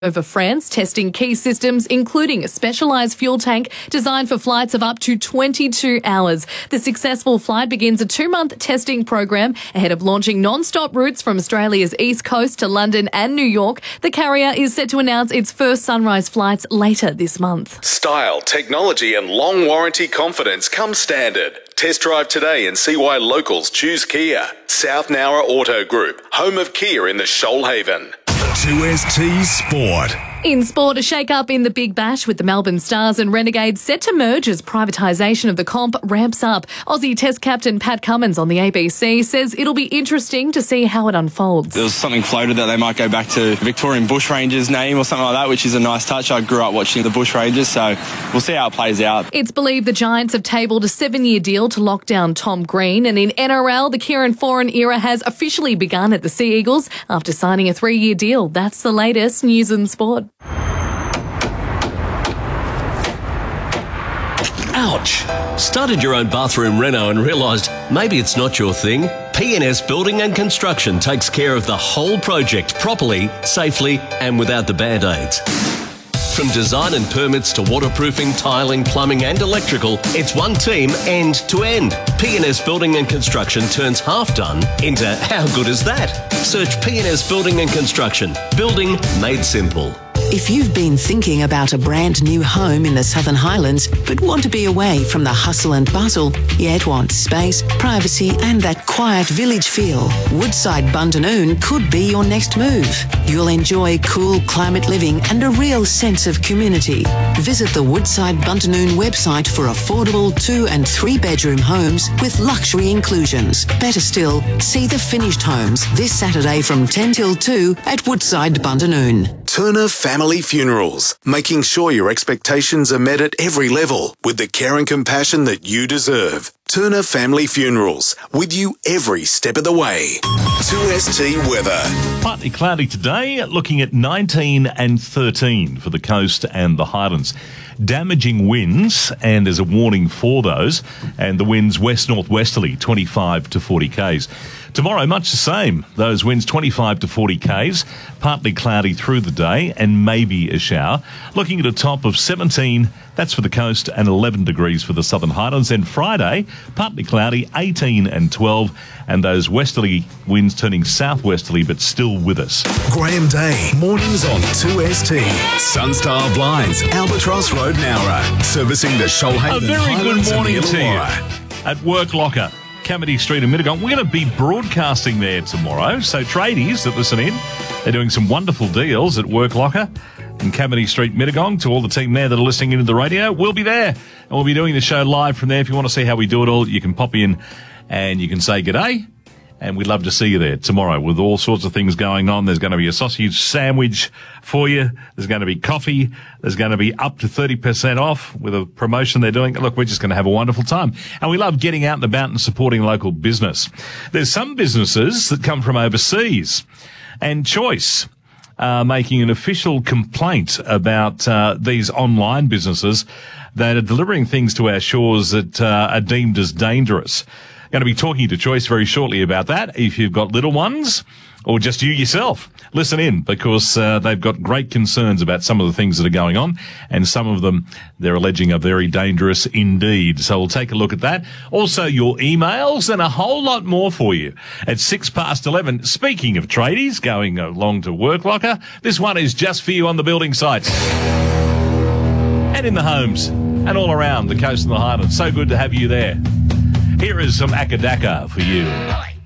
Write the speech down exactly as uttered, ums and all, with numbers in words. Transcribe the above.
over France, testing key systems, including a specialised fuel tank designed for flights of up to twenty-two hours. The successful flight begins a two-month testing program ahead of launching non-stop routes from Australia's east coast to London and New York. The carrier is set to announce its first sunrise flights later this month. Style, technology and long warranty confidence come standard. Test drive today and see why locals choose Kia. South Nowra Auto Group, home of Kia in the Shoalhaven. two S T Sport. In sport, a shake-up in the Big Bash with the Melbourne Stars and Renegades set to merge as privatisation of the comp ramps up. Aussie Test captain Pat Cummins on the A B C says it'll be interesting to see how it unfolds. There was something floated that they might go back to Victorian Bushrangers name or something like that, which is a nice touch. I grew up watching the Bushrangers, so we'll see how it plays out. It's believed the Giants have tabled a seven-year deal to lock down Tom Green, and in N R L, the Kieran Foran era has officially begun at the Sea Eagles after signing a three-year deal. That's the latest news and sport. Ouch! Started your own bathroom reno and realised maybe it's not your thing? P N S Building and Construction takes care of the whole project properly, safely and without the band-aids. From design and permits to waterproofing, tiling, plumbing and electrical, it's one team end to end. P N S Building and Construction turns half done into how good is that? Search P N S Building and Construction. Building made simple. If you've been thinking about a brand new home in the Southern Highlands but want to be away from the hustle and bustle, yet want space, privacy and that quiet village feel, Woodside Bundanoon could be your next move. You'll enjoy cool climate living and a real sense of community. Visit the Woodside Bundanoon website for affordable two and three bedroom homes with luxury inclusions. Better still, see the finished homes this Saturday from ten till two at Woodside Bundanoon. Turner Family Funerals, making sure your expectations are met at every level with the care and compassion that you deserve. Turner Family Funerals, with you every step of the way. two S T weather. Partly cloudy today, looking at nineteen and thirteen for the coast and the Highlands. Damaging winds, and there's a warning for those, and the winds west-northwesterly, twenty-five to forty k's. Tomorrow, much the same. Those winds twenty-five to forty k's, partly cloudy through the day and maybe a shower. Looking at a top of seventeen, that's for the coast, and eleven degrees for the Southern Highlands. Then Friday, partly cloudy, eighteen and twelve, and those westerly winds turning southwesterly but still with us. Graham Day, mornings on two S T. Sunstar Blinds, Albatross Road, Nowra. Servicing the Shoalhaven. A very Highlands good morning and to you Illawarra. at Work Locker, Carmody Street in Mittagong. We're going to be broadcasting there tomorrow, so tradies that listen in, they're doing some wonderful deals at Work Locker in Carmody Street, Mittagong. To all the team there that are listening into the radio, we'll be there, and we'll be doing the show live from there. If you want to see how we do it all, you can pop in and you can say g'day, and we'd love to see you there tomorrow with all sorts of things going on. There's going to be a sausage sandwich for you. There's going to be coffee. There's going to be up to thirty percent off with a promotion they're doing. Look, we're just going to have a wonderful time. And we love getting out and about and supporting local business. There's some businesses that come from overseas, and Choice uh, making an official complaint about uh, these online businesses that are delivering things to our shores that uh, are deemed as dangerous. Going to be talking to Choice very shortly about that. If you've got little ones or just you yourself, listen in, because uh, they've got great concerns about some of the things that are going on, and some of them they're alleging are very dangerous indeed. So we'll take a look at that. Also your emails and a whole lot more for you at six past eleven. Speaking of tradies going along to Work Locker, this one is just for you on the building sites and in the homes and all around the coast and the Highlands. So good to have you there. Here is some Akadaka for you.